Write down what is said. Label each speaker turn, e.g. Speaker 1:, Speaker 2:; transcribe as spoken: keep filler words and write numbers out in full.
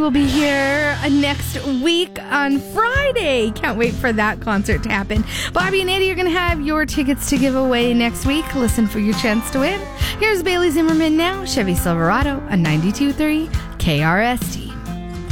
Speaker 1: will be here next week on Friday. Can't wait for that concert to happen. Bobby and Eddie are going to have your tickets to give away next week. Listen for your chance to win. Here's Bailey Zimmerman now, Chevy Silverado on ninety-two point three K R S T.